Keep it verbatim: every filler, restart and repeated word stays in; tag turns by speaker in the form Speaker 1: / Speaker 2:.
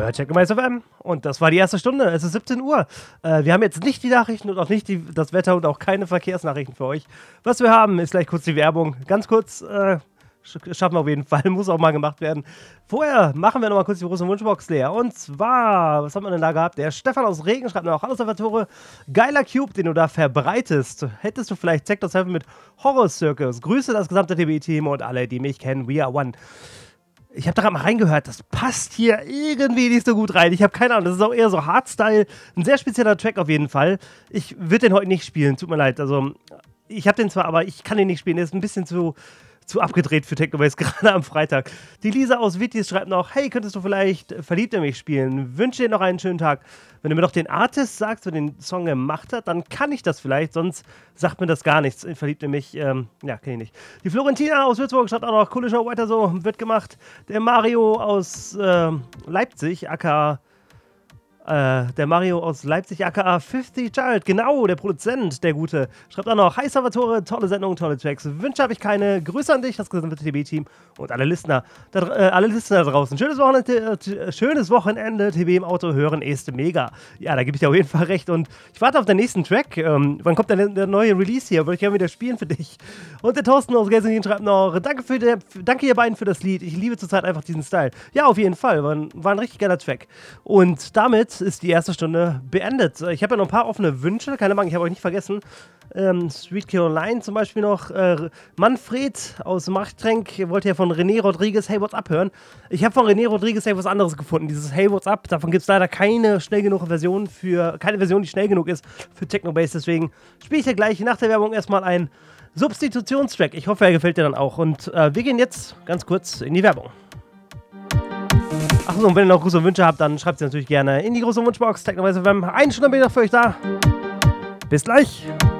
Speaker 1: hört Technomais F M und das war die erste Stunde. Es ist siebzehn Uhr. Äh, wir haben jetzt nicht die Nachrichten und auch nicht die, das Wetter und auch keine Verkehrsnachrichten für euch. Was wir haben, ist gleich kurz die Werbung. Ganz kurz, äh, schaffen wir auf jeden Fall, muss auch mal gemacht werden. Vorher machen wir nochmal kurz die große Wunschbox leer. Und zwar, was haben wir denn da gehabt? Der Stefan aus Regen schreibt noch, hallo Salvatore, geiler Cube, den du da verbreitest. Hättest du vielleicht Sector sieben mit Horror Circus? Grüße das gesamte T B-Team und alle, die mich kennen. We are one. Ich habe da gerade mal reingehört, das passt hier irgendwie nicht so gut rein. Ich habe keine Ahnung, das ist auch eher so Hardstyle. Ein sehr spezieller Track auf jeden Fall. Ich würde den heute nicht spielen, tut mir leid. Also, ich habe den zwar, aber ich kann den nicht spielen. Der ist ein bisschen zu, zu abgedreht für Technomais, gerade am Freitag. Die Lisa aus Wittis schreibt noch, hey, könntest du vielleicht Verliebt in mich spielen? Wünsche dir noch einen schönen Tag. Wenn du mir doch den Artist sagst, wer den Song gemacht hat, dann kann ich das vielleicht, sonst sagt mir das gar nichts. Verliebt in mich, ähm, ja, kenne ich nicht. Die Florentina aus Würzburg schreibt auch noch, coole Show, weiter so, wird gemacht. Der Mario aus äh, Leipzig, aka Äh, der Mario aus Leipzig, aka fünfzig Child, genau, der Produzent, der Gute, schreibt auch noch, hi Salvatore, tolle Sendung, tolle Tracks, Wünsche habe ich keine, Grüße an dich, das gesamte T B-Team und alle Listener, da, äh, alle Listener da draußen, schönes Wochenende, äh, schönes Wochenende, T B im Auto hören, Este mega, ja, da gebe ich dir auf jeden Fall recht und ich warte auf den nächsten Track, ähm, wann kommt denn der neue Release hier, würde ich gerne wieder spielen für dich und der Thorsten aus Gelsenkirchen schreibt noch, danke, für der, danke ihr beiden für das Lied, ich liebe zurzeit einfach diesen Style, ja, auf jeden Fall, war ein, war ein richtig geiler Track und damit ist die erste Stunde beendet. Ich habe ja noch ein paar offene Wünsche, keine Bank, ich habe euch nicht vergessen. Ähm, Sweet Caroline zum Beispiel noch. Äh, Manfred aus Machtrenk wollte ja von René Rodriguez Hey What's Up hören. Ich habe von René Rodriguez Hey was anderes gefunden. Dieses Hey What's Up, davon gibt es leider keine schnell genug Version für, keine Version, die schnell genug ist für Technobass. Deswegen spiele ich ja gleich nach der Werbung erstmal einen Substitutionstrack. Ich hoffe, er gefällt dir dann auch. Und äh, wir gehen jetzt ganz kurz in die Werbung. Achso, und wenn ihr noch große Wünsche habt, dann schreibt sie natürlich gerne in die große Wunschbox. Technomais F M. Eine Stunde bin ich noch für euch da. Bis gleich.